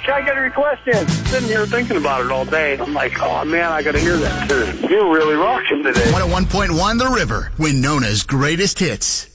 can I get a request in? Sitting here thinking about it all day. I'm like, oh, man, I got to hear that tune. You're really rocking today. 101.1 The River, Winona's greatest hits.